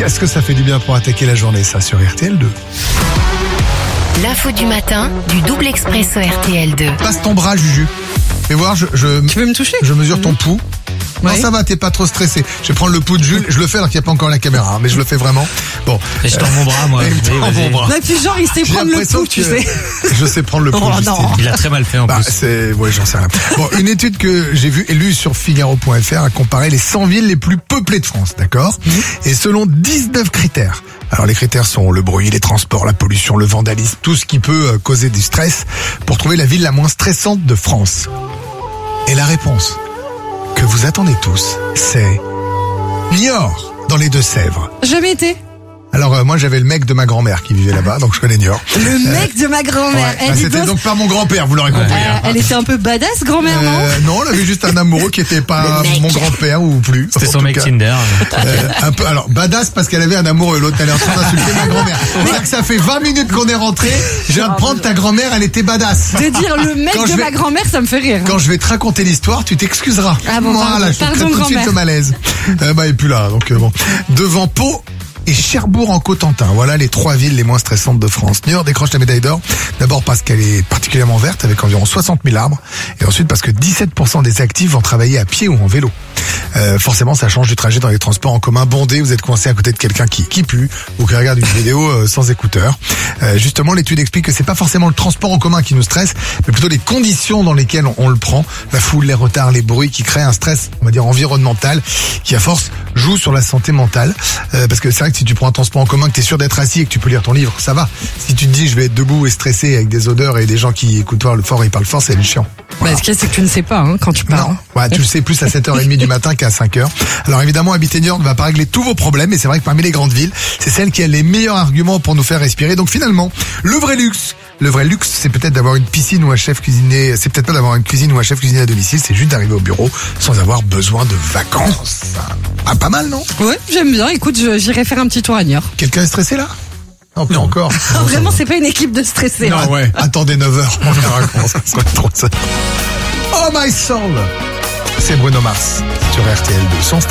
Qu'est-ce que ça fait du bien pour attaquer la journée, ça, sur RTL2. L'info du matin du double expresso RTL2. Passe ton bras, Juju. Fais voir, Tu veux me toucher? je mesure ton pouls. Non, Ouais. ça va, t'es pas trop stressé. Je vais prendre le pouls de Jules. Je le fais alors qu'il n'y a pas encore la caméra, mais je le fais vraiment. Bon. Et je tends mon bras, moi. Il tend Vas-y, mon vas-y. bras. Non, et puis genre, il sait J'ai prendre le l'impression pouls, tu que sais. Je sais prendre le pouls. Oh, Justine. non. Il a très mal fait en Bah, plus. ouais, j'en sais rien. Bon, une étude que j'ai vue et lue sur Figaro.fr a comparé les 100 villes les plus peuplées de France, d'accord? Et selon 19 critères. Alors, les critères sont le bruit, les transports, la pollution, le vandalisme, tout ce qui peut causer du stress pour trouver la ville la moins stressante de France. Et la réponse que vous attendez tous, c'est Niort, dans les Deux-Sèvres. Jamais été. Alors, moi, j'avais le mec de ma grand-mère qui vivait là-bas, donc je connais Niort. Le mec de ma grand-mère. Ouais. Elle, Bah, dis c'était donc, donc pas mon grand-père, vous l'aurez compris. hein. elle était un peu badass, grand-mère, non? Non, elle avait juste un amoureux qui était pas Le mec. mon grand-père ou plus. C'était En son tout mec cas. Tinder. Un peu, alors, badass parce qu'elle avait un amoureux. L'autre, elle est en train d'insulter ma grand-mère. C'est que ça fait 20 minutes qu'on est rentré. Je viens de prendre ta grand-mère, elle était badass. De dire le mec Quand de je vais- ma grand-mère, ça me fait rire. Quand je vais te raconter l'histoire, tu t'excuseras. Ah bon, Voilà, je te pardon, crée tout de suite grand-mère. le malaise. Bah, et puis là, donc bon. Devant Pau et Cherbourg en Cotentin. Voilà les 3 villes les moins stressantes de France. Niort décroche la médaille d'or. D'abord parce qu'elle est particulièrement verte avec environ 60 000 arbres. Et ensuite parce que 17% des actifs vont travailler à pied ou en vélo. Forcément, ça change du trajet dans les transports en commun bondés. Vous êtes coincé à côté de quelqu'un qui pue ou qui regarde une vidéo sans écouteurs. Justement, l'étude explique que c'est pas forcément le transport en commun qui nous stresse, mais plutôt les conditions dans lesquelles on le prend. La foule, les retards, les bruits qui créent un stress, on va dire environnemental, qui à force joue sur la santé mentale. Parce que c'est vrai que si tu prends un transport en commun, que t'es sûr d'être assis et que tu peux lire ton livre, ça va. Si tu te dis je vais être debout et stressé avec des odeurs et des gens qui écoutent fort et parlent fort, c'est chiant. Voilà. Bah, ce qu'il y a, c'est que tu ne sais pas, hein, quand tu parles. Non, ouais, tu le sais plus à 7h30 du matin qu'à 5h. Alors évidemment, habiter Niort ne va pas régler tous vos problèmes, mais c'est vrai que parmi les grandes villes, c'est celle qui a les meilleurs arguments pour nous faire respirer. Donc finalement, le vrai luxe, c'est peut-être d'avoir une piscine ou un chef cuisinier, c'est peut-être pas d'avoir une cuisine ou un chef cuisinier à domicile, c'est juste d'arriver au bureau sans avoir besoin de vacances. Ah, pas mal, non? Ouais, j'aime bien. Écoute, j'irai faire un petit tour à Niort. Quelqu'un est stressé là? Non, pas encore. Vraiment, c'est pas une équipe de stressés. Non, ouais. Attendez 9h, on verra comment ça sera trop ça. Oh my soul! C'est Bruno Mars sur RTL2 sans stress.